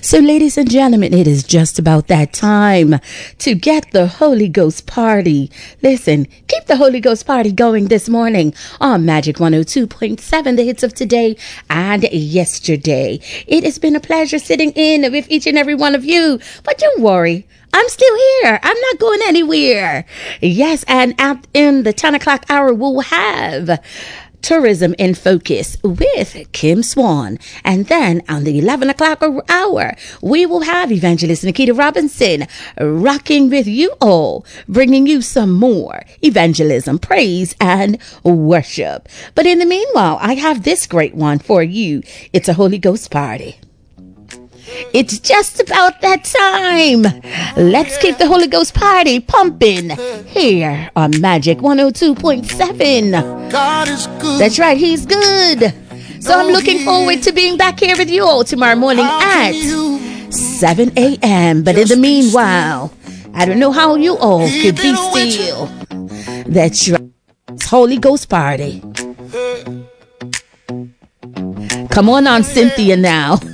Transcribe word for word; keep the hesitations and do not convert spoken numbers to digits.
So, ladies and gentlemen, it is just about that time to get the Holy Ghost party. Listen, keep the Holy Ghost party going this morning on Magic one oh two point seven, the hits of today and yesterday. It has been a pleasure sitting in with each and every one of you, but don't worry, I'm still here. I'm not going anywhere. Yes, and at in the ten o'clock hour, we'll have Tourism in Focus with Kim Swan. And then on the eleven o'clock hour, we will have Evangelist Nikita Robinson rocking with you all, bringing you some more evangelism, praise, and worship. But in the meanwhile, I have this great one for you. It's a Holy Ghost party. It's just about that time. Let's keep the Holy Ghost party pumping here on Magic one oh two point seven. God is good. That's right, he's good. So I'm looking forward to being back here with you all tomorrow morning at seven a.m. But in the meanwhile, I don't know how you all could be still. That's right, it's Holy Ghost party. Come on on, Cynthia, now.